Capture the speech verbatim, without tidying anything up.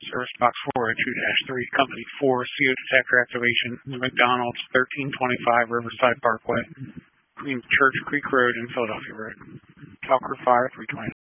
Service Box four oh two dash three, Company four, C O detector activation, McDonald's, thirteen twenty-five Riverside Parkway, between Church Creek Road and Philadelphia Road. Talker Fire three twenty.